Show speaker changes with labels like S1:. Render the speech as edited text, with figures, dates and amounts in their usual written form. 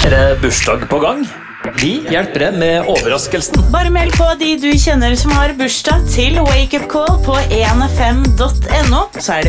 S1: Er det bursdag på gang? Vi hjelper deg med overraskelsen.
S2: Bare meld på de du kjenner som har bursdag til Wake Up Call på 1fm.no, så er det